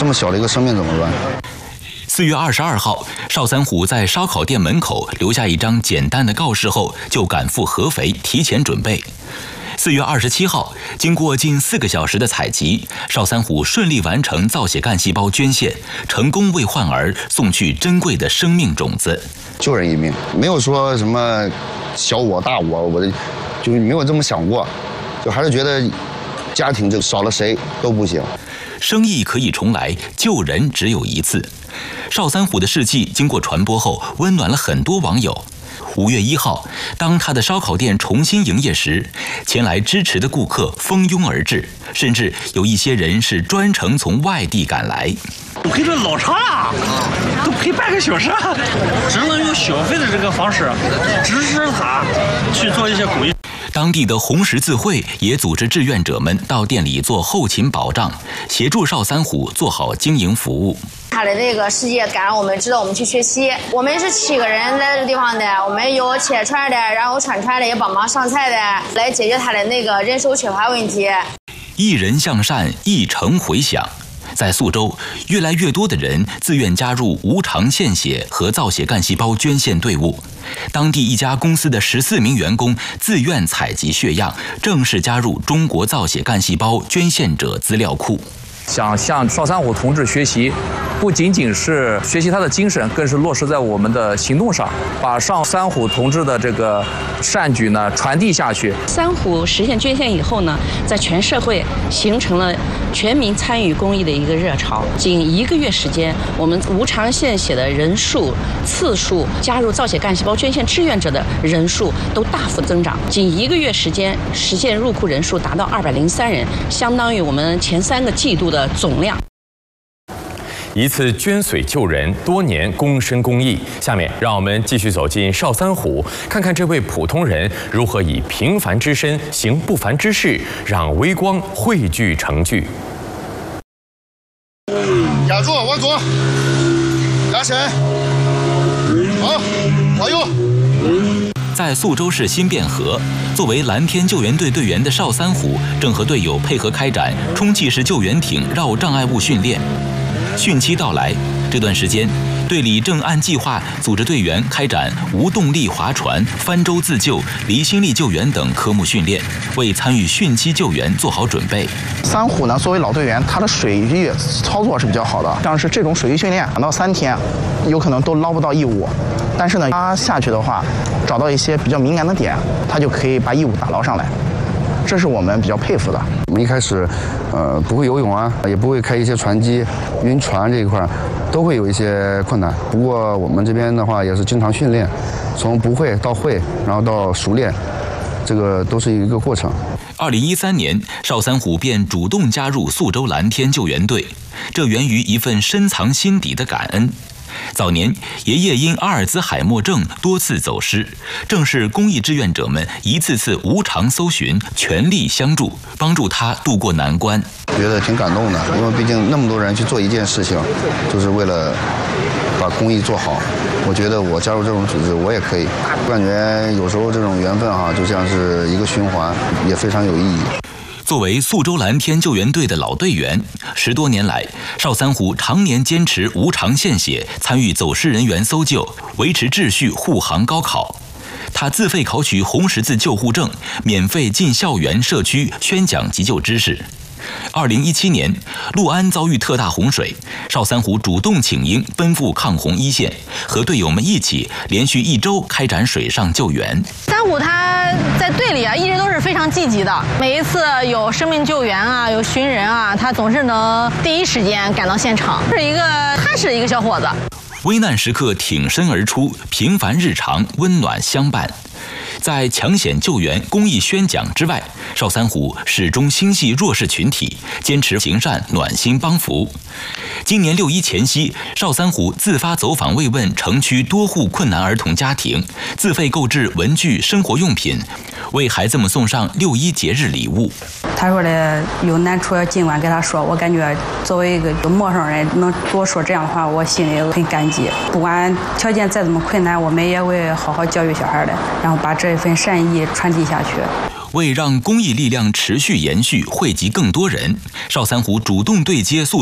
这么小的一个生命怎么办 ？4月22号，邵三虎在烧烤店门口留下一张简单的告示后，就赶赴合肥提前准备。4月27号，经过近4个小时的采集，邵三虎顺利完成造血干细胞捐献，成功为患儿送去珍贵的生命种子， 救人一命，没有说什么小我大我就是没有这么想过，就还是觉得家庭这少了谁都不行。 生意可以重来，救人只有一次。邵三虎的事迹经过传播后，温暖了很多网友。5月1号，当他的烧烤店重新营业时，前来支持的顾客蜂拥而至，甚至有一些人是专程从外地赶来。 都陪着老长了，都陪半个小时，只能用小费的这个方式支持他去做一些公益。 当地的红十字会也组织志愿者们到店里做后勤保障，协助邵三虎做好经营服务。 他的这个事业感让我们知道我们去学习。我们是7个人在这个地方的，我们有切串的，然后串串的，也帮忙上菜的，来解决他的那个人手缺乏问题。 一人向善，一城回响。在宿州，越来越多的人自愿加入无偿献血和造血干细胞捐献队伍。当地一家公司的14名员工自愿采集血样，正式加入中国造血干细胞捐献者资料库。 想向邵三虎同志学习，不仅仅是学习他的精神，更是落实在我们的行动上，把邵三虎同志的这个善举呢传递下去。 三虎实现捐献以后呢，在全社会形成了全民参与公益的一个热潮。仅1个月时间，我们无偿献血的人数、次数，加入造血干细胞捐献志愿者的人数都大幅增长。仅1个月时间，实现入库人数达到203人，相当于我们前3个季度的总量。 一次捐髓救人，多年躬身公益。下面让我们继续走进邵三虎，看看这位普通人如何以平凡之身行不凡之事，让微光汇聚成聚。 压住，往左，压身，好，往右。 在宿州市新汴河，作为蓝天救援队队员的邵三虎，正和队友配合开展充气式救援艇绕障碍物训练。汛期到来，这段时间，队里正按计划组织队员开展无动力划船、翻舟自救、离心力救援等科目训练，为参与汛期救援做好准备。 三虎呢，作为老队员，他的水域操作是比较好的，像是这种水域训练，2到3天，有可能都捞不到异物。但是呢，他下去的话，找到一些比较敏感的点，他就可以把异物打捞上来。这是我们比较佩服的。 我们一开始，不会游泳啊，也不会开一些船机、晕船这一块，都会有一些困难。不过我们这边的话也是经常训练，从不会到会，然后到熟练，这个都是一个过程。 2013年，邵三虎便主动加入宿州蓝天救援队，这源于一份深藏心底的感恩。早年，爷爷因阿尔兹海默症多次走失，正是公益志愿者们一次次无偿搜寻，全力相助，帮助他渡过难关。 觉得挺感动的，因为毕竟那么多人去做一件事情，就是为了把公益做好。我觉得我加入这种组织，我也可以。我感觉有时候这种缘分就像是一个循环，也非常有意义。 作为宿州蓝天救援队的老队员，10多年来，邵三虎常年坚持无偿献血，参与走失人员搜救，维持秩序，护航高考。他自费考取红十字救护证，免费进校园社区宣讲急救知识。2017年，六安遭遇特大洪水，邵三虎主动请缨，奔赴抗洪一线，和队友们一起连续1周开展水上救援。 三虎他在队里一直都是非常积极的，每一次有生命救援有寻人他总是能第一时间赶到现场，踏实的一个小伙子。 危难时刻挺身而出，平凡日常温暖相伴。在抢险救援、公益宣讲之外，邵三虎始终心系弱势群体，坚持行善、暖心帮扶。今年6·1前夕，邵三虎自发走访慰问城区多户困难儿童家庭，自费购置文具、生活用品，为孩子们送上6·1节日礼物。 他说的有难处要尽管跟他说，我感觉作为一个陌生人能多说这样的话，我心里很感激。不管条件再怎么困难，我们也会好好教育小孩的，然后把这份善意传递下去。 为让公益力量持续延续，惠及更多人，邵三虎主动对接宿